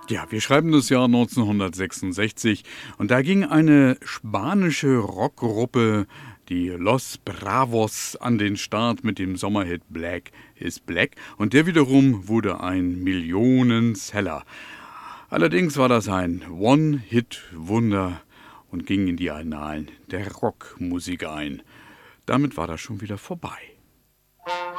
Ja, wir schreiben das Jahr 1966 und da ging eine spanische Rockgruppe, die Los Bravos, an den Start mit dem Sommerhit Black is Black und der wiederum wurde ein Millionenseller. Allerdings war das ein One-Hit-Wunder und ging in die Annalen der Rockmusik ein. Damit war das schon wieder vorbei.